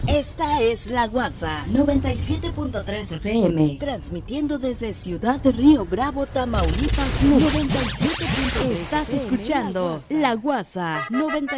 Esta es La Guasa 97.3 FM, transmitiendo desde Ciudad de Río Bravo, Tamaulipas. 97.3. Estás escuchando La Guasa 97.